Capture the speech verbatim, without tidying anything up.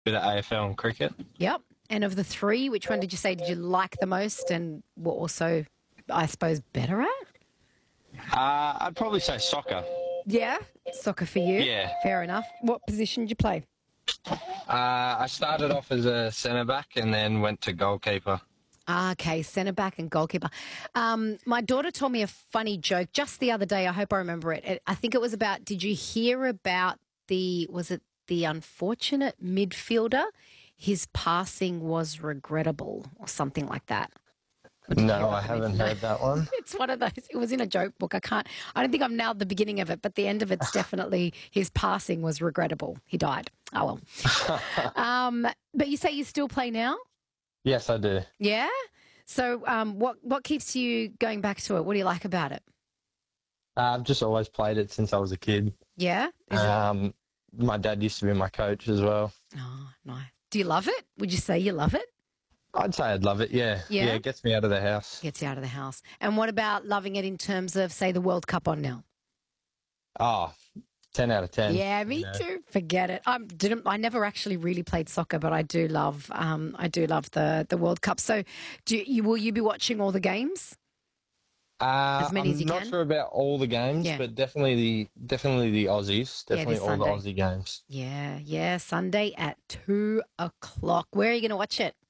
bit of A F L and cricket. Yep. And of the three, which one did you say did you like the most and were also, I suppose, better at? Uh, I'd probably say soccer. Yeah, soccer for you. Yeah. Fair enough. What position did you play? Uh, I started off as a centre back and then went to goalkeeper. Ah, okay, centre back and goalkeeper. Um, my daughter told me a funny joke just the other day. I hope I remember it. it. I think it was about, did you hear about the, was it the unfortunate midfielder? His passing was regrettable or something like that. No, I haven't heard that one. It's one of those. It was in a joke book. I can't, I don't think I've nailed the beginning of it, but the end of it's definitely his passing was regrettable. He died. Oh, well. um, but you say you still play now? Yes, I do. Yeah? So um, what, what keeps you going back to it? What do you like about it? Uh, I've just always played it since I was a kid. Yeah? Is it- Um, my dad used to be my coach as well. Oh, nice. Do you love it? Would you say you love it? I'd say I'd love it, yeah. Yeah? Yeah, it gets me out of the house. Gets you out of the house. And what about loving it in terms of, say, the World Cup on now? Oh, ten out of ten. Yeah, me you know. too. Forget it. I didn't. I never actually really played soccer, but I do love. Um, I do love the the World Cup. So, do you will you be watching all the games? Uh, As many I'm as you not can? sure about all the games, Yeah. but definitely the definitely the Aussies, Yeah, definitely this all the Sunday. Aussie games. Yeah, yeah. Sunday at two o'clock. Where are you going to watch it?